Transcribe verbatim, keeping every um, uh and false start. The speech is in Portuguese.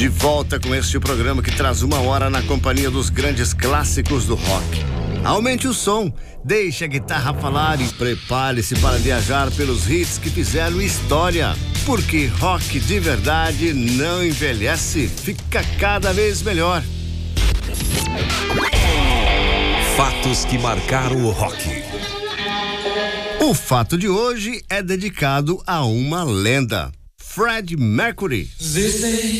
De volta com este programa que traz uma hora na companhia dos grandes clássicos do rock. Aumente o som, deixe a guitarra falar e prepare-se para viajar pelos hits que fizeram história. Porque rock de verdade não envelhece, fica cada vez melhor. Fatos que marcaram o rock. O fato de hoje é dedicado a uma lenda, Freddie Mercury.